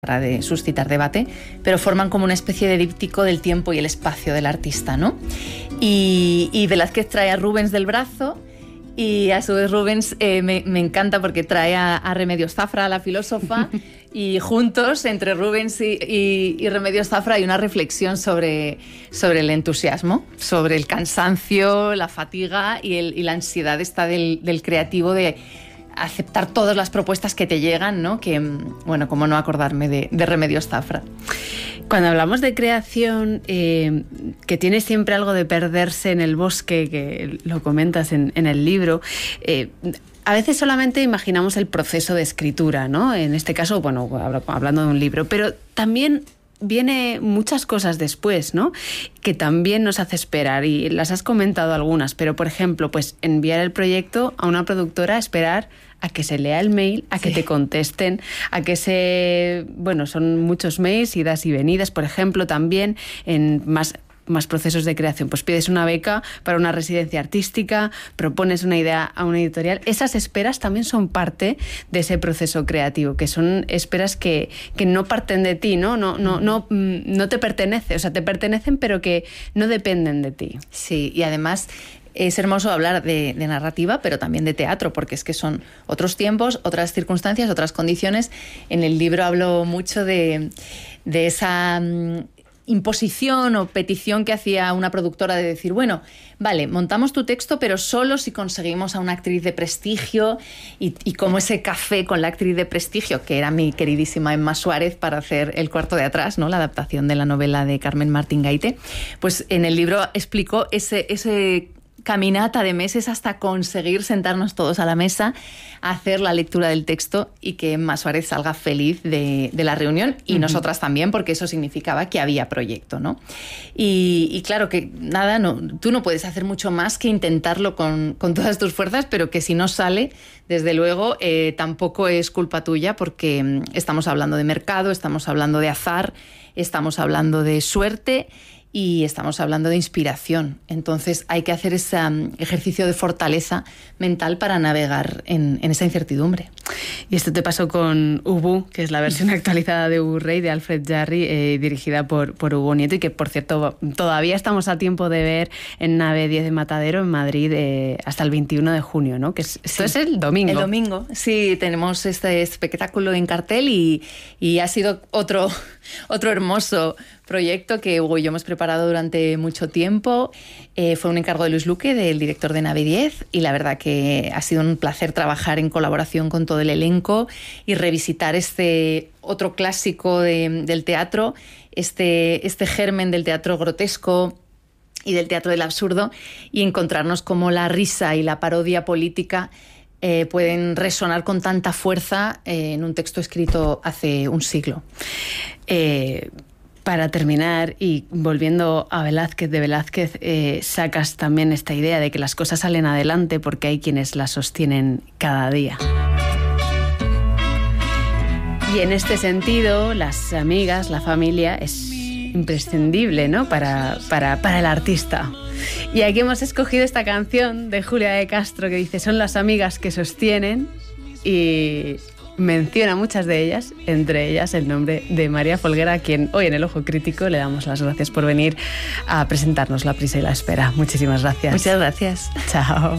de suscitar debate, pero forman como una especie de díptico del tiempo y el espacio del artista, ¿no? Y Velázquez trae a Rubens del brazo, y a su vez Rubens me encanta porque trae a Remedios Zafra, la filósofa, y juntos, entre Rubens y Remedios Zafra, hay una reflexión sobre el entusiasmo, sobre el cansancio, la fatiga y la ansiedad del creativo de aceptar todas las propuestas que te llegan, ¿no? Que, bueno, cómo no acordarme de Remedios Zafra. Cuando hablamos de creación, que tiene siempre algo de perderse en el bosque, que lo comentas en el libro, a veces solamente imaginamos el proceso de escritura, ¿no? En este caso, bueno, hablando de un libro, pero también viene muchas cosas después, ¿no? Que también nos hace esperar, y las has comentado algunas, pero por ejemplo, pues enviar el proyecto a una productora, esperar a que se lea el mail, a que te contesten, a que bueno, son muchos mails, idas y venidas, por ejemplo, también en más procesos de creación. Pues pides una beca para una residencia artística, propones una idea a una editorial. Esas esperas también son parte de ese proceso creativo, que son esperas que no parten de ti, ¿no? No te pertenecen, o sea, te pertenecen, pero que no dependen de ti. Sí, y además es hermoso hablar de narrativa, pero también de teatro, porque es que son otros tiempos, otras circunstancias, otras condiciones. En el libro hablo mucho de esa imposición o petición que hacía una productora de decir, bueno, vale, montamos tu texto, pero solo si conseguimos a una actriz de prestigio, y como ese café con la actriz de prestigio, que era mi queridísima Emma Suárez, para hacer El cuarto de atrás, ¿no? La adaptación de la novela de Carmen Martín Gaite. Pues en el libro explico ese caminata de meses hasta conseguir sentarnos todos a la mesa, hacer la lectura del texto y que Emma Suárez salga feliz de la reunión, y nosotras también, porque eso significaba que había proyecto, ¿no? Y claro que nada, tú no puedes hacer mucho más que intentarlo con todas tus fuerzas, pero que si no sale, desde luego tampoco es culpa tuya, porque estamos hablando de mercado, estamos hablando de azar, estamos hablando de suerte y estamos hablando de inspiración. Entonces hay que hacer ese ejercicio de fortaleza mental para navegar en esa incertidumbre. Y esto te pasó con Ubu, que es la versión actualizada de Ubu Rey, de Alfred Jarry, dirigida por Hugo Nieto, y que, por cierto, todavía estamos a tiempo de ver en Nave 10 de Matadero, en Madrid, hasta el 21 de junio, ¿no? Que esto es el domingo. El domingo, sí, tenemos este espectáculo en cartel, y ha sido otro hermoso proyecto que Hugo y yo hemos preparado durante mucho tiempo. Fue un encargo de Luis Luque, del director de Nave 10, y la verdad que ha sido un placer trabajar en colaboración con todo el elenco y revisitar este otro clásico del teatro, este germen del teatro grotesco y del teatro del absurdo, y encontrarnos cómo la risa y la parodia política pueden resonar con tanta fuerza en un texto escrito hace un siglo. Para terminar, y volviendo a Velázquez, de Velázquez sacas también esta idea de que las cosas salen adelante porque hay quienes las sostienen cada día. Y en este sentido, las amigas, la familia es imprescindible, ¿no? para el artista. Y aquí hemos escogido esta canción de Julia de Castro que dice: son las amigas que sostienen, y menciona muchas de ellas, entre ellas el nombre de María Folguera, a quien hoy en El Ojo Crítico le damos las gracias por venir a presentarnos La prisa y la espera. Muchísimas gracias. Muchas gracias. Chao.